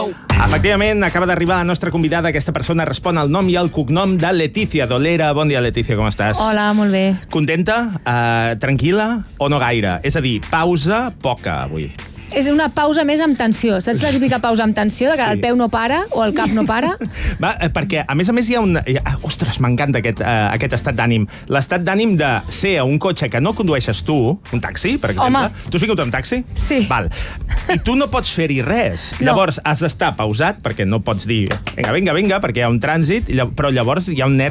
Efectivament, acaba d'arribar la nostra convidada. Aquesta persona respon al nom i al cognom de Letícia Dolera. Bon dia, Letícia, com estàs? Hola, molt bé. Contenta? Tranquil·la o no gaire? És a dir, pausa poca avui. És una pausa més amb tensió. Saps la típica pausa amb tensió, de que el peu no para o el cap no para? Va, perquè, a més, hi ha un... Ostres, m'encanta aquest estat d'ànim. L'estat d'ànim de ser a un cotxe que no condueixes tu, un taxi, per exemple. Home. Tu has vingut amb taxi? Sí. Val. I tu no pots fer-hi res. No. Llavors, has d'estar pausat, perquè no pots dir vinga, perquè hi ha un trànsit, però llavors hi ha un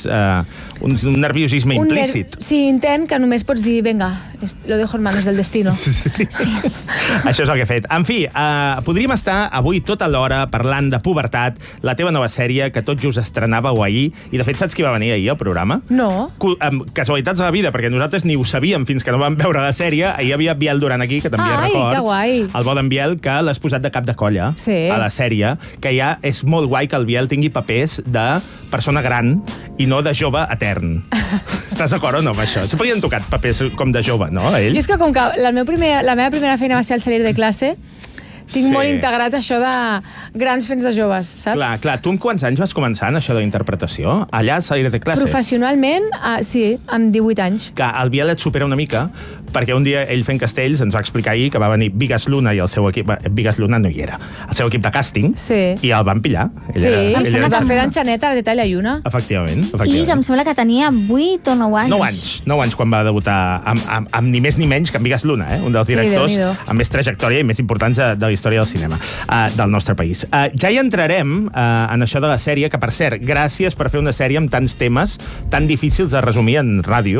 nerviosisme implícit. Sí, intent que només pots dir, vinga, lo dejo en manos del destino. Sí. Això és el que he fet. En fi, podríem estar avui tota l'hora parlant de pubertat, la teva nova sèrie, que tot just estrenàveu ahir, i de fet saps qui va venir ahir al programa? No. Casualitats de la vida, perquè nosaltres ni ho sabíem fins que no vam veure la sèrie. Ahir hi havia Biel Duran aquí, que també records. Que guai. El bo d'en Biel, que l'has posat de cap de colla a la sèrie, que ja és molt guai que el Biel tingui papers de persona gran i no de jove etern. Estàs d'acord o no amb això? Se podien tocat papers com de jove, no, ells? Jo és que com que la meva primera feina va ser al salir de classe, tinc molt integrat això de grans fets de joves, saps? Clar. Tu amb quants anys vas començar en això de la interpretació? Allà al salir de classe? Professionalment, sí, amb 18 anys. Que el Biel et supera una mica, perquè un dia ell fent castells ens va explicar ahir que va venir Vigas Luna i el seu equip... Vigas Luna no hi era. El seu equip de càsting, i el van pillar. Em va fer d'enxaneta a la Detall Ayuna. Efectivament. I em sembla que tenia 8 o 9 anys. 9 anys quan va debutar amb ni més ni menys que amb Vigas Luna, un dels directors amb més trajectòria i més importants de la història del cinema del nostre país. Ja hi entrarem en això de la sèrie, que per cert, gràcies per fer una sèrie amb tants temes tan difícils de resumir en ràdio.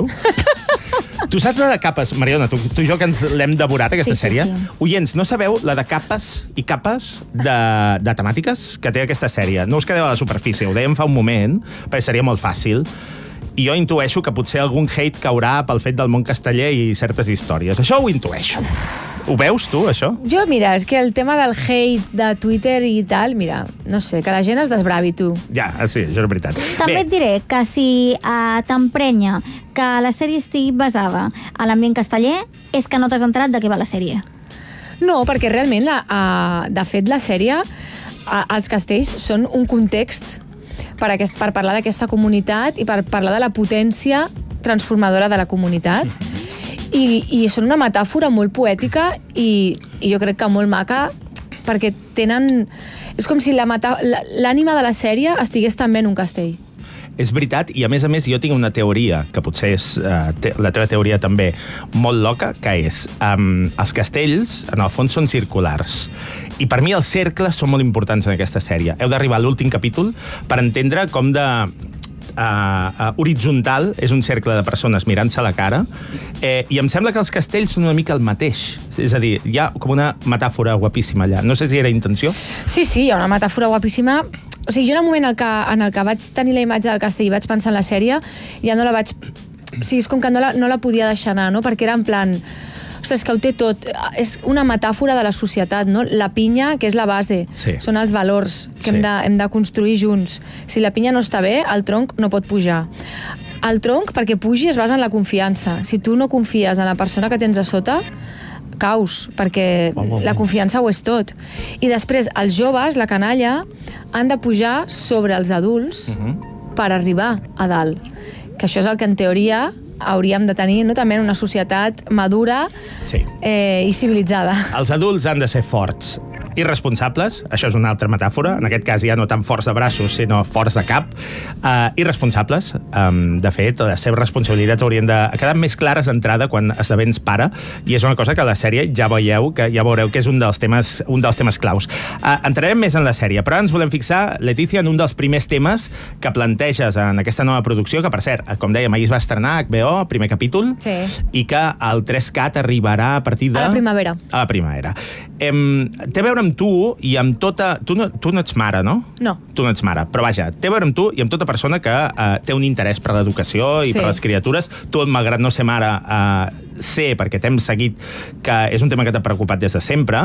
Tu saps la de capes, Mariona, tu i jo que ens l'hem devorat, aquesta sèrie? Sí. Oients, no sabeu la de capes i capes de temàtiques que té aquesta sèrie? No us quedeu a la superfície, ho dèiem fa un moment, perquè seria molt fàcil. I jo intueixo que potser algun hate caurà pel fet del món casteller i certes històries. Això ho intueixo. Ho veus, tu, això? Jo, mira, és que el tema del hate de Twitter i tal, mira, no sé, que la gent es desbravi, tu. Ja, sí, això és veritat. També et diré que si t'emprenya que la sèrie estigui basada a l'ambient casteller, és que no t'has enterat de què va la sèrie. No, perquè realment, de fet, la sèrie, els castells són un context per parlar d'aquesta comunitat i per parlar de la potència transformadora de la comunitat. I són una metàfora molt poètica i jo crec que molt maca, perquè tenen... És com si l'ànima de la sèrie estigués també en un castell. És veritat, i a més, jo tinc una teoria, que potser és la teva teoria també, molt loca, que és els castells, en el fons, són circulars. I per mi els cercles són molt importants en aquesta sèrie. Heu d'arribar a l'últim capítol per entendre com de... horitzontal és un cercle de persones mirant-se a la cara, i em sembla que els castells són una mica el mateix. És a dir, hi ha com una metàfora guapíssima allà. No sé si era intenció. Sí, hi ha una metàfora guapíssima. O sigui, jo en el moment en el que vaig tenir la imatge del castell i vaig pensar en la sèrie, ja no la vaig... O sigui, és com que no la podia deixar anar, no? Perquè era en plan... Ostres, que ho té tot. És una metàfora de la societat, no? La pinya, que és la base, són els valors que hem de construir junts. Si la pinya no està bé, el tronc no pot pujar. El tronc, perquè pugi, es basa en la confiança. Si tu no confies en la persona que tens a sota, caus, perquè la confiança ho és tot. I després, els joves, la canalla, han de pujar sobre els adults per arribar a dalt. Que això és el que, en teoria, hauríem de tenir també en una societat madura i civilitzada. Els adults han de ser forts i responsables, això és una altra metàfora, en aquest cas ja no tan forts de braços, sinó forts de cap, i responsables. De fet, les seves responsabilitats haurien de quedar més clares d'entrada quan esdevens pare, i és una cosa que a la sèrie ja veureu que és un dels temes claus. Entrarem més en la sèrie, però ara ens volem fixar, Letícia, en un dels primers temes que planteges en aquesta nova producció, que per cert, com dèiem, ahir es va estrenar a HBO, primer capítol, i que el 3CAT arribarà a partir de... A la primavera. A la primavera. Té a veure amb tu i amb tota... Tu no ets mare, no? No. Tu no ets mare, però vaja, té a veure amb tu i amb tota persona que té un interès per l'educació i per les criatures. Tu, malgrat no ser mare, sé, perquè t'hem seguit, que és un tema que t'ha preocupat des de sempre,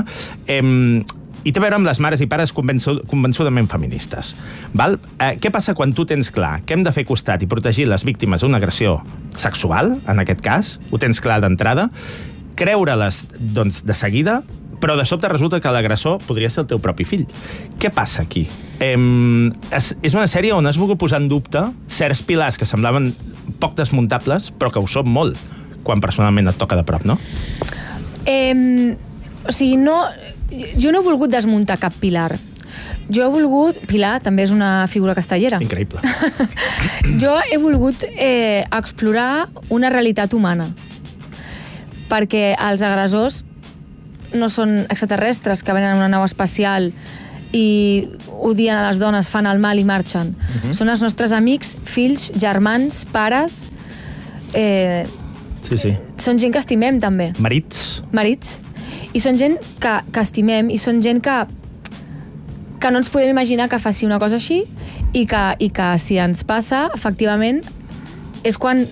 i té a veure amb les mares i pares convençudament feministes. Què passa quan tu tens clar que hem de fer costat i protegir les víctimes d'una agressió sexual, en aquest cas, ho tens clar d'entrada, creure-les, doncs, de seguida, però de sobte resulta que l'agressor podria ser el teu propi fill. Què passa aquí? És una sèrie on has volgut posar en dubte certs pilars que semblaven poc desmuntables, però que ho són molt, quan personalment et toca de prop, no? O sigui, jo no he volgut desmuntar cap pilar. Jo he volgut... Pilar també és una figura castellera. Increïble. Jo he volgut explorar una realitat humana. Perquè els agressors no són extraterrestres que venen en una nau espacial i odien a les dones, fan el mal i marxen. Són els nostres amics, fills, germans, pares... Sí. Són gent que estimem, també. Marits. I són gent que estimem i són gent que no ens podem imaginar que faci una cosa així i que si ens passa, efectivament, és quan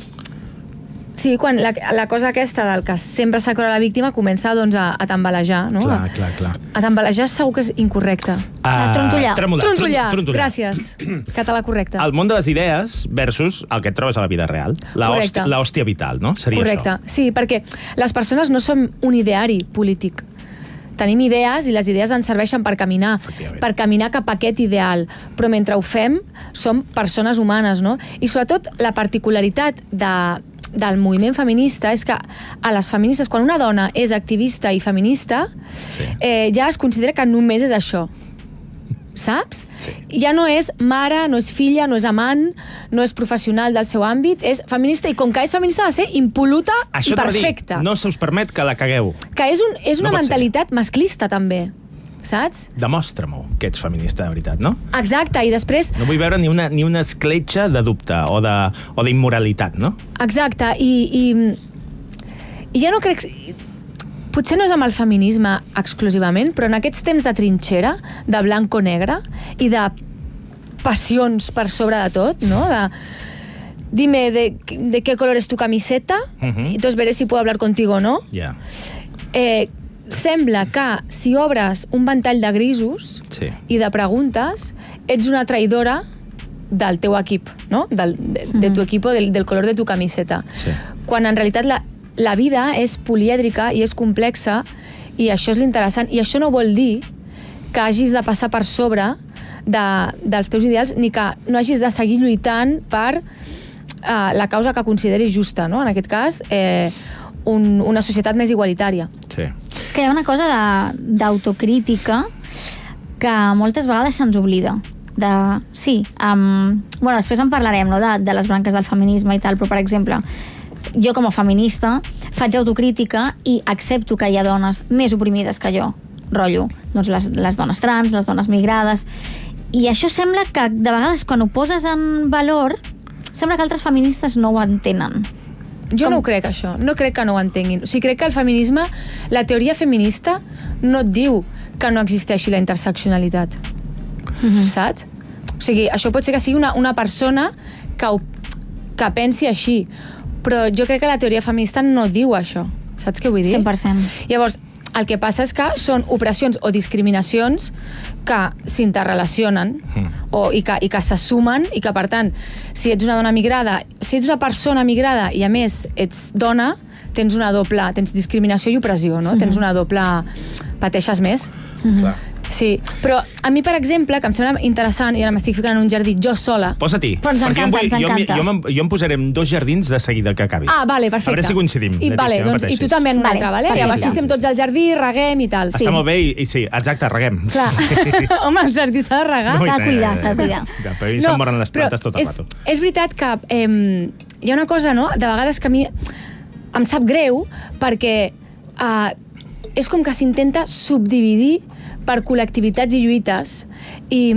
la cosa aquesta del que sempre s'acorda la víctima comença doncs, a tambalejar, no? Clar. A tambalejar segur que és incorrecte. Trontollar. Gràcies. Català correcte. El món de les idees versus el que et trobes a la vida real. L'hòstia vital, no? Seria correcte. Això. Sí, perquè les persones no som un ideari polític. Tenim idees i les idees ens serveixen per caminar cap a aquest ideal. Però mentre ho fem, som persones humanes, no? I sobretot la particularitat del moviment feminista és que a les feministes, quan una dona és activista i feminista, ja es considera que només és això. Saps? Sí. Ja no és mare, no és filla, no és amant, no és professional del seu àmbit, és feminista, i com que és feminista ha de ser impol·luta i perfecta. No se us permet que la cagueu. Que és una mentalitat masclista, també. Saps? Demostra-m'ho que ets feminista de veritat, no? Exacte, i després... No vull veure ni una escletxa de dubte o d'immoralitat, no? Exacte, i ja no crec... Potser no és amb el feminisme exclusivament, però en aquests temps de trinxera, de blanc-negre, i de passions per sobre de tot, no? Dime de qué color es tu camiseta, y entonces veré si puedo hablar contigo o no. Ja. Sembla que si obres un ventall de grisos i de preguntes, ets una traïdora del teu equip, no? De tu equip o del color de tu camiseta. Sí. Quan en realitat la vida és polièdrica i és complexa, i això és l'interessant, i això no vol dir que hagis de passar per sobre dels teus ideals, ni que no hagis de seguir lluitant per la causa que consideris justa, no? En aquest cas, una societat més igualitària. Sí. És que hi ha una cosa d'autocrítica que moltes vegades se'ns oblida. Després en parlarem, no? de les branques del feminisme i tal, però, per exemple, jo com a feminista faig autocrítica i accepto que hi ha dones més oprimides que jo, rotllo, doncs les dones trans, les dones migrades, i això sembla que de vegades quan ho poses en valor sembla que altres feministes no ho entenen. Jo no ho crec, això. No crec que no ho entenguin. O sigui, crec que el feminisme, la teoria feminista, no et diu que no existeixi la interseccionalitat. Saps? O sigui, això pot ser que sigui una persona que pensi així, però jo crec que la teoria feminista no diu això. Saps què vull dir? 100%. Llavors, el que passa és que són opressions o discriminacions que s'interrelacionen i que se sumen, i que, per tant, si ets una dona migrada, si ets una persona migrada i, a més, ets dona, tens discriminació i opressió, no? Tens una doble... pateixes més. Clar. Sí, però a mi, per exemple, que em sembla interessant, i ara m'estic ficant en un jardí jo sola... Posa-t'hi. Però ens encanta. Jo em posaré en 2 jardins de seguida que acabis. Ah, vale, perfecte. A veure si coincidim. I tu també en un altre, vale? I llavors estem tots al jardí, reguem i tal. Està molt bé i sí, exacte, reguem. Clar. Home, el jardí s'ha de regar. S'ha de cuidar. Però a mi se'm moren les plantes tot el rato. És veritat que hi ha una cosa, no?, de vegades que a mi em sap greu, perquè és com que s'intenta subdividir per col·lectivitats i lluites, i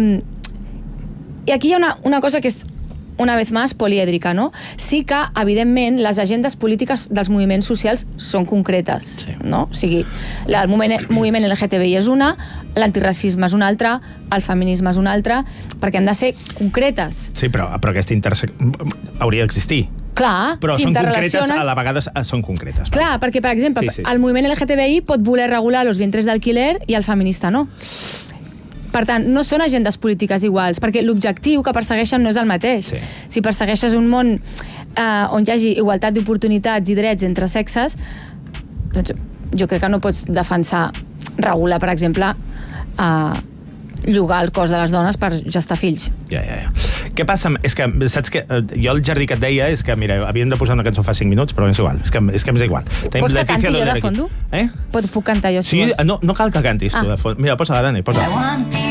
aquí hi ha una cosa que és, una vez más, polièdrica, no? Sí que, evidentment, les agendes polítiques dels moviments socials són concretes, no? O sigui, el moviment LGTBI és una, l'antiracisme és una altra, el feminisme és una altra, perquè han de ser concretes. Sí, però aquesta hauria d'existir. Clar, però són concretes, a la vegada són concretes. Clar, perquè, per exemple, el moviment LGTBI pot voler regular els vientres d'alquiler i el feminista no. Per tant, no són agendes polítiques iguals, perquè l'objectiu que persegueixen no és el mateix. Sí. Si persegueixes un món on hi hagi igualtat d'oportunitats i drets entre sexes, doncs jo crec que no pots defensar regula, per exemple, llogar el cos de les dones per gestar fills. Ja. Què passa? És que, saps que jo el jardí que et deia és que, mira, havíem de posar una cançó fa 5 minuts, però és igual, és que m'és igual. Vols que canti jo de fondo? Puc cantar jo, si vols. Sí, no cal que cantis tu de fons. Mira, posa-la, Dani, posa-la.